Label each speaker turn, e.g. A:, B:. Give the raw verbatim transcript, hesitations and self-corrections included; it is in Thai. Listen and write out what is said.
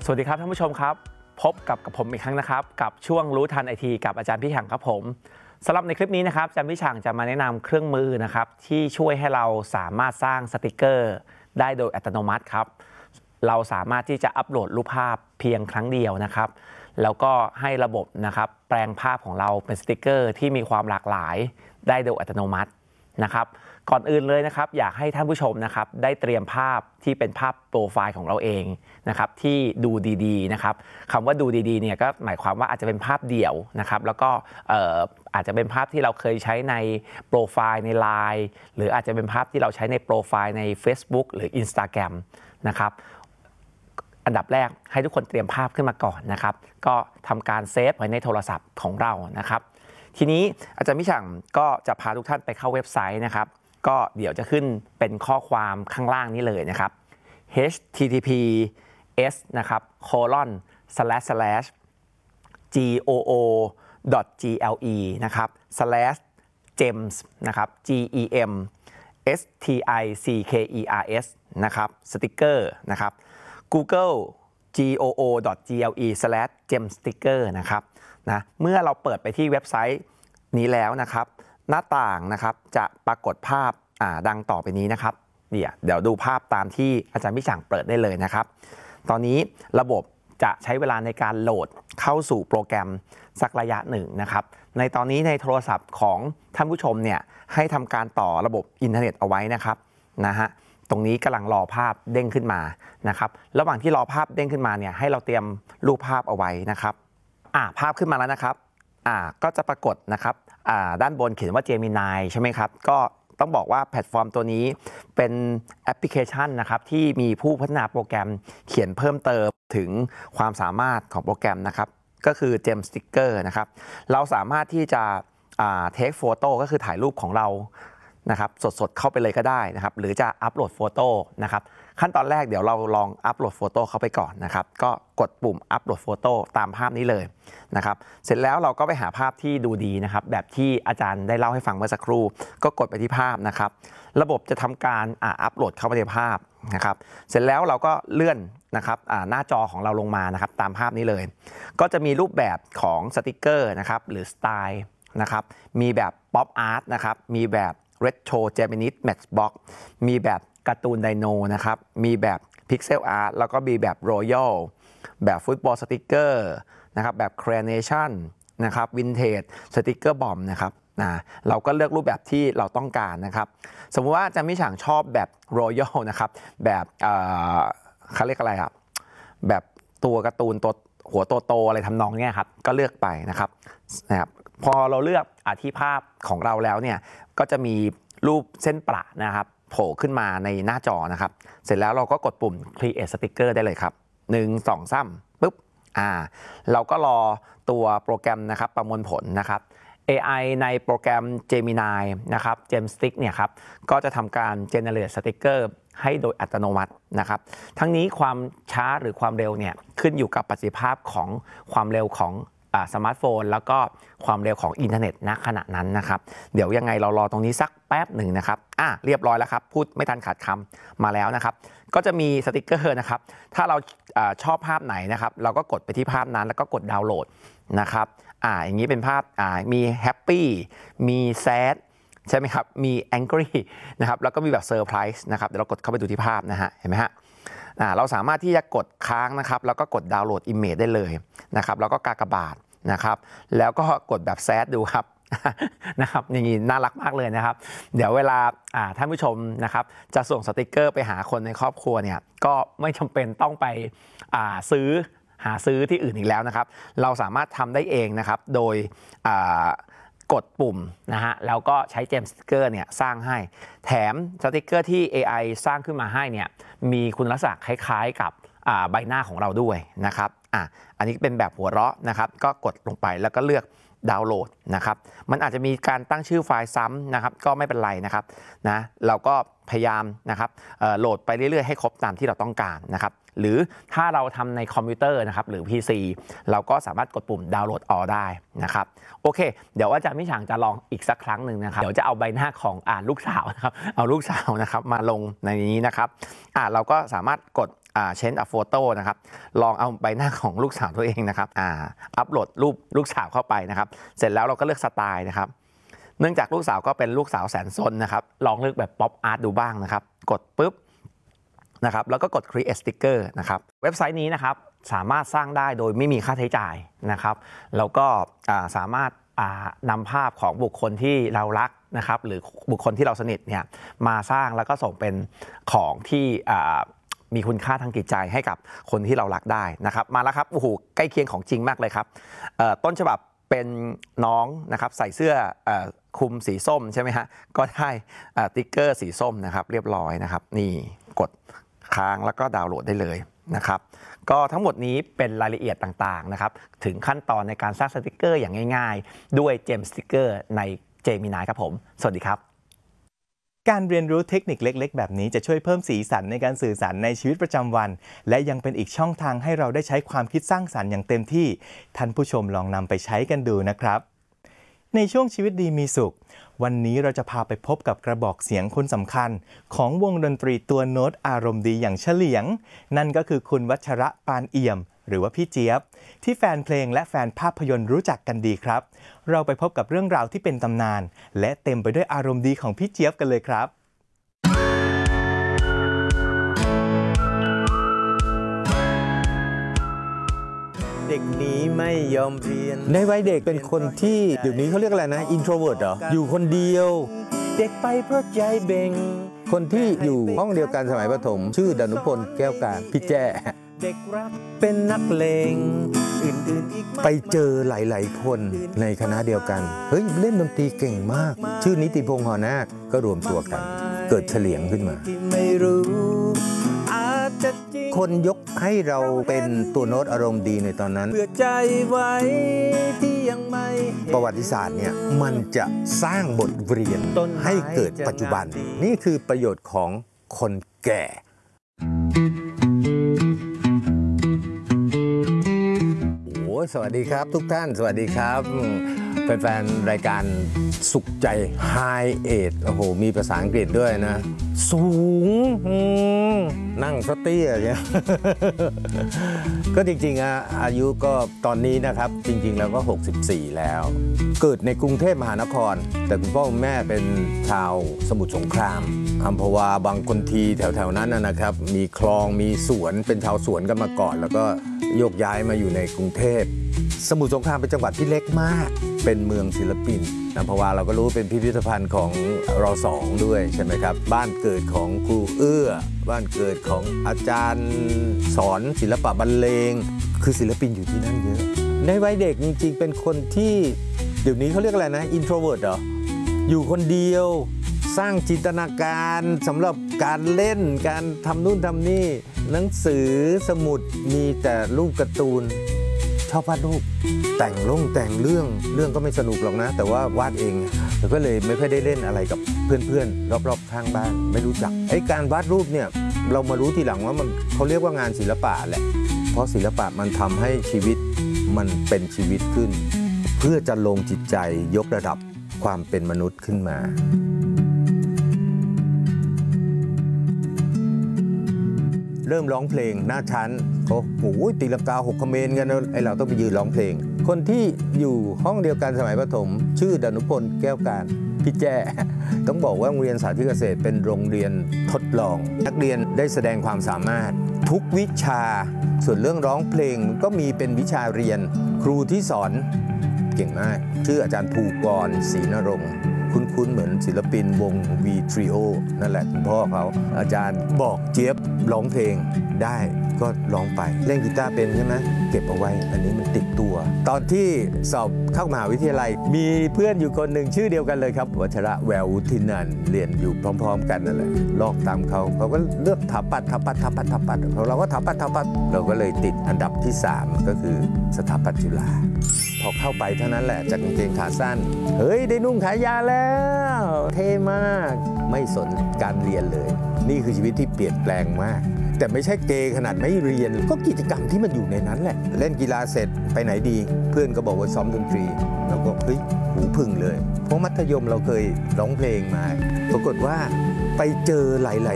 A: วัสดีครับท่านผู้ชมครับพบกับกับผมอีกครั้งนะครับกับช่วงรู้ทันไอทีกับอาจารย์พี่ฉังครับผมสำหรับในคลิปนี้นะครับอาจารย์พี่ฉังจะมาแนะนำเครื่องมือนะครับที่ช่วยให้เราสามารถสร้างสติกเกอร์ได้โดยอัตโนมัติครับเราสามารถที่จะอัปโหลดรูปภาพเพียงครั้งเดียวนะครับแล้วก็ให้ระบบนะครับแปลงภาพของเราเป็นสติกเกอร์ที่มีความหลากหลายได้โดยอัตโนมัตินะครับก่อนอื่นเลยนะครับอยากให้ท่านผู้ชมนะครับได้เตรียมภาพที่เป็นภาพโปรไฟล์ของเราเองนะครับที่ดูดีๆนะครับคำว่าดูดีๆเนี่ยก็หมายความว่าอาจจะเป็นภาพเดี่ยวนะครับแล้วก็เอ่ออาจจะเป็นภาพที่เราเคยใช้ในโปรไฟล์ใน ไลน์ หรืออาจจะเป็นภาพที่เราใช้ในโปรไฟล์ใน เฟซบุ๊ก หรือ อินสตาแกรม นะครับอันดับแรกให้ทุกคนเตรียมภาพขึ้นมาก่อนนะครับก็ทำการเซฟไว้ในโทรศัพท์ของเรานะครับทีนี้อาจารย์มิฉังก็จะพาทุกท่านไปเข้าเว็บไซต์นะครับก็เดี๋ยวจะขึ้นเป็นข้อความข้างล่างนี้เลยนะครับ เอช ที ที พี เอส นะครับ โคลอน สแลช สแลช จี โอ โอ ดอท จี แอล อี นะครับ สแลช เจมส์ นะครับ จี อี เอ็ม เอส ที ไอ ซี เค อี อาร์ เอส นะครับสติกเกอร์นะครับ Google จี โอ โอ ดอท จี แอล อี สแลช เจมส์ สติกเกอร์ นะครับนะเมื่อเราเปิดไปที่เว็บไซต์นี้แล้วนะครับหน้าต่างนะครับจะปรากฏภาพดังต่อไปนี้นะครับเดี๋ยวเดี๋ยวดูภาพตามที่อาจารย์พี่ฉังเปิดได้เลยนะครับตอนนี้ระบบจะใช้เวลาในการโหลดเข้าสู่โปรแกรมสักระยะหนึ่งนะครับในตอนนี้ในโทรศัพท์ของท่านผู้ชมเนี่ยให้ทำการต่อระบบอินเทอร์เน็ตเอาไว้นะครับนะฮะตรงนี้กำลังรอภาพเด้งขึ้นมานะครับระหว่างที่รอภาพเด้งขึ้นมาเนี่ยให้เราเตรียมรูปภาพเอาไว้นะครับอ่าภาพขึ้นมาแล้วนะครับอ่าก็จะปรากฏนะครับอ่าด้านบนเขียนว่า Gemini ใช่ไหมครับก็ต้องบอกว่าแพลตฟอร์มตัวนี้เป็นแอปพลิเคชันนะครับที่มีผู้พัฒนาโปรแกรมเขียนเพิ่มเติมถึงความสามารถของโปรแกรมนะครับก็คือ Gem Sticker นะครับเราสามารถที่จะเทคโฟโต้ก็คือถ่ายรูปของเรานะครับสดๆเข้าไปเลยก็ได้นะครับหรือจะอัปโหลดโฟโต้นะครับขั้นตอนแรกเดี๋ยวเราลองอัปโหลดโฟโต้เข้าไปก่อนนะครับก็กดปุ่มอัปโหลดโฟโต้ตามภาพนี้เลยนะครับเสร็จแล้วเราก็ไปหาภาพที่ดูดีนะครับแบบที่อาจารย์ได้เล่าให้ฟังเมื่อสักครู่ก็กดไปที่ภาพนะครับระบบจะทำการอัปโหลดเข้าไปในภาพนะครับเสร็จแล้วเราก็เลื่อนนะครับหน้าจอของเราลงมานะครับตามภาพนี้เลยก็จะมีรูปแบบของสติกเกอร์นะครับหรือสไตล์นะครับมีแบบป๊อปอาร์ตนะครับมีแบบRetro Japanese Matchbox มีแบบการ์ตูนไดโนนะครับมีแบบ Pixel Art แล้วก็มีแบบ Royal แบบฟุตบอลสติกเกอร์นะครับแบบ Carnation นะครับ Vintage สติกเกอร์บอมนะครับนะเราก็เลือกรูปแบบที่เราต้องการนะครับสมมุติว่าอาจารย์มิฉังชอบแบบ Royal นะครับแบบเอ่อเขาเรียกอะไรครับแบบตัวการ์ตูนตัวหัวโตๆอะไรทำนองนี้ครับก็เลือกไปนะครับนะครับพอเราเลือกอธิภาพของเราแล้วเนี่ยก็จะมีรูปเส้นประนะครับโผล่ขึ้นมาในหน้าจอนะครับเสร็จแล้วเราก็กดปุ่ม create sticker ได้เลยครับหนึ่ง สอง สามปุ๊บอ่าเราก็รอตัวโปรแกรมนะครับประมวลผลนะครับ เอ ไอ ในโปรแกรม Gemini นะครับ Gemstick เนี่ยครับก็จะทำการ generate sticker ให้โดยอัตโนมัตินะครับทั้งนี้ความช้าหรือความเร็วเนี่ยขึ้นอยู่กับประสิทธิภาพของความเร็วของสมาร์ทโฟนแล้วก็ความเร็วของอินเทอร์เน็ตณขณะนั้นนะครับเดี๋ยวยังไงเรารอตรงนี้สักแป๊บหนึ่งนะครับอ่ะเรียบร้อยแล้วครับพูดไม่ทันขาดคำมาแล้วนะครับก็จะมีสติกเกอร์นะครับถ้าเราชอบภาพไหนนะครับเราก็กดไปที่ภาพนั้นแล้วก็กดดาวน์โหลดนะครับอ่าอย่างนี้เป็นภาพอ่ามีแฮปปี้มีแซดใช่ไหมครับมีแองกี้นะครับแล้วก็มีแบบเซอร์ไพรส์นะครับเดี๋ยวเรากดเข้าไปดูที่ภาพนะฮะเห็นไหมฮะเราสามารถที่จะกดค้างนะครับแล้วก็กดดาวน์โหลดอิมเมจได้เลยนะครับแล้วก็กากบาทนะครับแล้วก็กดแบบแซดดูครับนะครับอย่างนี้น่ารักมากเลยนะครับเดี๋ยวเวลาท่านผู้ชมนะครับจะส่งสติกเกอร์ไปหาคนในครอบครัวเนี่ยก็ไม่จำเป็นต้องไปซื้อหาซื้อที่อื่นอีกแล้วนะครับเราสามารถทำได้เองนะครับโดยกดปุ่มนะฮะแล้วก็ใช้เจมสติกเกอร์เนี่ยสร้างให้แถมสติกเกอร์ที่ เอ ไอ สร้างขึ้นมาให้เนี่ยมีคุณลักษณะคล้ายๆกับใบหน้าของเราด้วยนะครับอ่ะอันนี้เป็นแบบหัวเราะนะครับก็กดลงไปแล้วก็เลือกดาวน์โหลดนะครับมันอาจจะมีการตั้งชื่อไฟล์ซ้ำนะครับก็ไม่เป็นไรนะครับนะเราก็พยายามนะครับโหลดไปเรื่อยๆให้ครบตามที่เราต้องการนะครับหรือถ้าเราทำในคอมพิวเตอร์นะครับหรือ พี ซี เราก็สามารถกดปุ่มดาวน์โหลดออได้นะครับโอเคเดี๋ยวอาจารย์มิฉังจะลองอีกสักครั้งหนึ่งนะครับเดี๋ยวจะเอาใบหน้าของอ่านลูกสาวนะครับเอาลูกสาวนะครับมาลงในนี้นะครับอ่าเราก็สามารถกดเชนอัพโฟโต้นะครับลองเอาใบหน้าของลูกสาวตัวเองนะครับอ่าอัปโหลดรูปลูกสาวเข้าไปนะครับเสร็จแล้วเราก็เลือกสไตล์นะครับเนื่องจากลูกสาวก็เป็นลูกสาวแสนซนนะครับลองเลือกแบบป๊อปอาร์ตดูบ้างนะครับกดปุ๊บนะครับแล้วก็กด create sticker นะครับเว็บไซต์นี้นะครับสามารถสร้างได้โดยไม่มีค่าใช้จ่ายนะครับแล้วก็สามารถนำภาพของบุคคลที่เรารักนะครับหรือบุคคลที่เราสนิทเนี่ยมาสร้างแล้วก็ส่งเป็นของที่มีคุณค่าทางจิตใจให้กับคนที่เรารักได้นะครับมาแล้วครับโอ้โหใกล้เคียงของจริงมากเลยครับต้นฉบับเป็นน้องนะครับใส่เสื้อคลุมสีส้มใช่ไหมฮะก็ได้ติ๊กเกอร์สีส้มนะครับเรียบร้อยนะครับนี่กดค้างแล้วก็ดาวน์โหลดได้เลยนะครับก็ทั้งหมดนี้เป็นรายละเอียดต่างๆนะครับถึงขั้นตอนในการสร้างสติกเกอร์อย่างง่ายๆด้วยเจมส์สติกเกอร์ในเจมินายครับผมสวัสดีครับ
B: การเรียนรู้เทคนิคเล็กๆแบบนี้จะช่วยเพิ่มสีสันในการสื่อสารในชีวิตประจำวันและยังเป็นอีกช่องทางให้เราได้ใช้ความคิดสร้างสรรค์อย่างเต็มที่ท่านผู้ชมลองนำไปใช้กันดูนะครับในช่วงชีวิตดีมีสุขวันนี้เราจะพาไปพบกับกระบอกเสียงคนสำคัญของวงดนตรีตัวโน้ตอารมณ์ดีอย่างเฉลียงนั่นก็คือคุณวัชระปานเอี่ยมหรือว่าพี่เจี๊ยบที่แฟนเพลงและแฟนภาพยนตร์รู้จักกันดีครับเราไปพบกับเรื่องราวที่เป็นตำนานและเต็มไปด้วยอารมณ์ดีของพี่เจี๊ยบกันเลยครับ
C: เด็กนี้ไม่ยอมเรียนในวัยเด็กเป็นคนที่เดี๋ยวนี้เขาเรียกอะไรนะ introvert เหรออยู่คนเดียวเด็กไปเพราะใจเบ่งคนที่อยู่ห้องเดียวกันสมัยประถมชื่อดนุพลแก้วการพี่แจ้เด็กรักเป็นนักเลงอื่นๆอีกไปเจอหลายๆคนในคณะเดียวกันเฮ้ยเล่นดนตรีเก่งมากชื่อนิติพงษ์หอนาคก็รวมตัวกันเกิดเฉลียงขึ้นมาคนยกให้เราเป็นตัวโน้ตอารมณ์ดีในตอนนั้นเพื่อใจไว้ที่ยังไม่ประวัติศาสตร์เนี่ยมันจะสร้างบทเรียนให้เกิดปัจจุบันนี่คือประโยชน์ของคนแก่โอ้สวัสดีครับทุกท่านสวัสดีครับแฟนๆรายการสุขใจ High Age โอ้โหมีภาษาอังกฤษด้วยนะสูงนั่งสเตี้ยเนี่ย ก็จริงๆอะอายุก็ตอนนี้นะครับจริงๆแล้วก็หกสิบสี่แล้วเกิดในกรุงเทพมหานครแต่คุณพ่อคุณแม่เป็นชาวสมุทรสงครามอัมพวาบางคนทีแถวๆนั้นนะครับมีคลองมีสวนเป็นชาวสวนกันมาก่อนแล้วก็โยกย้ายมาอยู่ในกรุงเทพสมุทรสงครามเป็นจังหวัดที่เล็กมากเป็นเมืองศิลปินอัมพวาเราก็รู้เป็นพิพิธภัณฑ์ของรอสองด้วยใช่ไหมครับบ้านเกิดของครูเอื้อบ้านเกิดของอาจารย์สอนศิลปะบรรเลงคือศิลปินอยู่ที่นั่นเยอะในวัยเด็กจริงๆเป็นคนที่เดี๋ยวนี้เขาเรียกอะไรนะ introvert เหรออยู่คนเดียวสร้างจินตนาการสำหรับการเล่นการทำนู่นทำนี่หนังสือสมุดมีแต่รูปการ์ตูนชอบวาดรูปแต่งลงแต่งเรื่องเรื่องก็ไม่สนุกหรอกนะแต่ว่าวาดเองแต่ก็เลยไม่ค่อยได้เล่นอะไรกับเพื่อนๆรอบๆข้างบ้านไม่รู้จักไอ้การวาดรูปเนี่ยเรามารู้ทีหลังว่ามันเขาเรียกว่างานศิลปะแหละเพราะศิลปะมันทำให้ชีวิตมันเป็นชีวิตขึ้นเพื่อจะลงจิตใจยกระดับความเป็นมนุษย์ขึ้นมาเริ่มร้องเพลงหน้าชั้นโอ้โหตีลังกาหกคเมนกันไอเราต้องไปยืนร้องเพลงคนที่อยู่ห้องเดียวกันสมัยประถมชื่อดนุพลแก้วการพี่แจ้ต้องบอกว่าโรงเรียนสาธิตเกษตรเป็นโรงเรียนทดลองนักเรียนได้แสดงความสามารถทุกวิชาส่วนเรื่องร้องเพลงก็มีเป็นวิชาเรียนครูที่สอนเก่งมากชื่ออาจารย์ภูกรศรีนรงค์คุ้นๆเหมือนศิลปินวง V Trio นั่นแหละคุณพ่อเขาอาจารย์บอกเจี๊ยบร้องเพลงได้ก็ร้องไปเล่นกีตาร์เป็นใช่ไหมเก็บเอาไว้อันนี้มันติดตัวตอนที่สอบเข้ามหาวิทยาลัยมีเพื่อนอยู่คนหนึ่งชื่อเดียวกันเลยครับวัชระแวววุฒินันท์เรียนอยู่พร้อมๆกันนั่นแหละลอกตามเขาเขาก็เลือกถาปัดถาปัดถาปัดถาปัดเราก็ถาปัดถาปัดเราก็เลยติดอันดับที่สามก็คือสถาปัตย์จุฬาพอเข้าไปเท่านั้นแหละจากกางเกงขาสั้นเฮ้ยได้นุ่งขายาวแล้วเท่มากไม่สนการเรียนเลยนี่คือชีวิตที่เปลี่ยนแปลงมากแต่ไม่ใช่เกย์ขนาดไม่เรียนก็กิจกรรมที่มันอยู่ในนั้นแหละเล่นกีฬาเสร็จไปไหนดีเพื่อนก็บอกว่าซ้อมดนตรีเราก็เฮ้ยหูพึ่งเลยเพราะมัธยมเราเคยร้องเพลงมาปรากฏว่าไปเจอหลายๆ